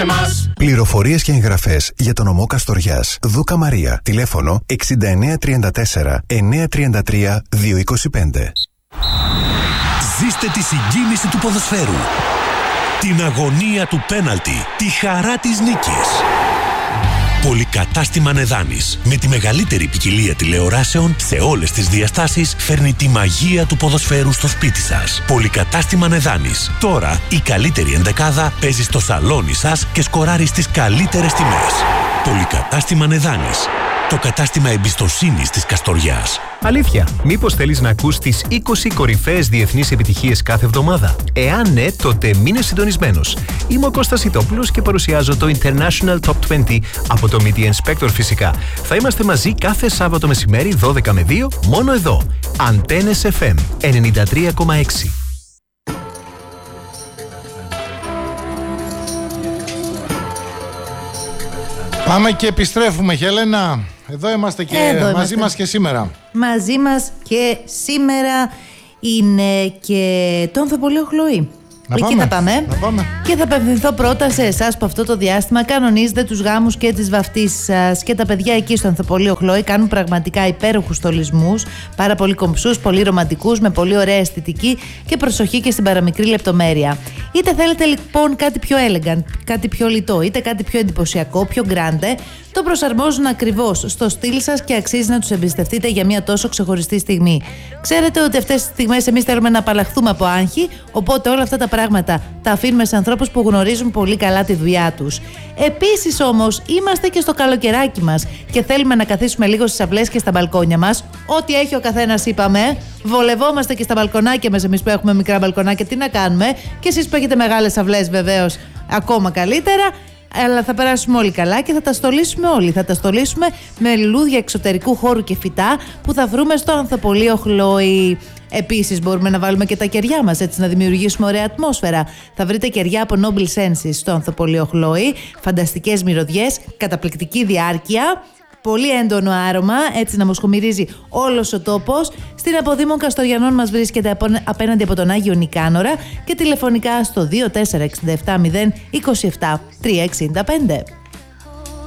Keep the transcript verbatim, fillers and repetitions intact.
σε μας. Πληροφορίες και εγγραφές για τον νομό Καστοριάς. Δούκα Μαρία. Τηλέφωνο εξήντα εννέα τριάντα τέσσερα εννιακόσια τριάντα τρία διακόσια είκοσι πέντε. Ζήστε τη συγκίνηση του ποδοσφαίρου, την αγωνία του πέναλτι, τη χαρά της νίκης. Πολυκατάστημα Νεδάνης, με τη μεγαλύτερη ποικιλία τηλεοράσεων σε όλες τις διαστάσεις, φέρνει τη μαγεία του ποδοσφαίρου στο σπίτι σας. Πολυκατάστημα Νεδάνης. Τώρα η καλύτερη ενδεκάδα παίζει στο σαλόνι σας και σκοράρει στις καλύτερες τιμές. Πολυκατάστημα Νεδάνης. Το κατάστημα εμπιστοσύνης της Καστοριάς. Αλήθεια, μήπως θέλεις να ακούς τις είκοσι κορυφαίες διεθνείς επιτυχίες κάθε εβδομάδα? Εάν ναι, τότε μείνε συντονισμένος. Είμαι ο Κώστας Ιτόπουλος και παρουσιάζω το International Top είκοσι από το Media Inspector φυσικά. Θα είμαστε μαζί κάθε Σάββατο μεσημέρι δώδεκα με δύο, μόνο εδώ. Αντένες εφ εμ ενενήντα τρία κόμμα έξι. Πάμε και επιστρέφουμε, Χέλενα. Εδώ είμαστε και Εδώ μαζί είμαστε. μας και σήμερα. Μαζί μας και σήμερα είναι και το Ανθοπολείο Χλωή. Να Εκεί πάμε. θα πάμε. Να πάμε. Και θα απευθυνθώ πρώτα σε εσάς που αυτό το διάστημα κανονίζετε τους γάμους και τις βαφτίσεις σας. Και τα παιδιά εκεί στο Ανθοπολείο Χλωή κάνουν πραγματικά υπέροχους στολισμούς. Πάρα πολύ κομψούς, πολύ ρομαντικούς, με πολύ ωραία αισθητική και προσοχή και στην παραμικρή λεπτομέρεια. Είτε θέλετε λοιπόν κάτι πιο elegant, κάτι πιο λιτό, είτε κάτι πιο εντυπωσιακό, πιο grande, το προσαρμόζουν ακριβώς στο στυλ σας και αξίζει να τους εμπιστευτείτε για μια τόσο ξεχωριστή στιγμή. Ξέρετε ότι αυτές τις στιγμές εμείς θέλουμε να απαλλαχθούμε από άγχη, οπότε όλα αυτά τα πράγματα τα αφήνουμε σε ανθρώπους που γνωρίζουν πολύ καλά τη δουλειά τους. Επίσης όμως είμαστε και στο καλοκαιράκι μας και θέλουμε να καθίσουμε λίγο στις αυλές και στα μπαλκόνια μας. Ό,τι έχει ο καθένας είπαμε. Βολευόμαστε και στα μπαλκονάκια μας εμείς που έχουμε μικρά μπαλκονάκια. Τι να κάνουμε? Και εσείς που έχετε μεγάλες αυλές βεβαίως ακόμα καλύτερα. Αλλά θα περάσουμε όλοι καλά και θα τα στολίσουμε όλοι. Θα τα στολίσουμε με λουλούδια εξωτερικού χώρου και φυτά που θα βρούμε στο Ανθοπολείο Χλωή. Επίσης μπορούμε να βάλουμε και τα κεριά μας, έτσι να δημιουργήσουμε ωραία ατμόσφαιρα. Θα βρείτε κεριά από Noble Senses στο Ανθοπολείο Χλωή, φανταστικές μυρωδιές, καταπληκτική διάρκεια, πολύ έντονο άρωμα, έτσι να μοσχομυρίζει όλος ο τόπος. Στην Αποδήμων Καστοριανών μας βρίσκεται απέναντι από τον Άγιο Νικάνορα και τηλεφωνικά στο δύο τέσσερα έξι επτά μηδέν δύο επτά τρία έξι πέντε.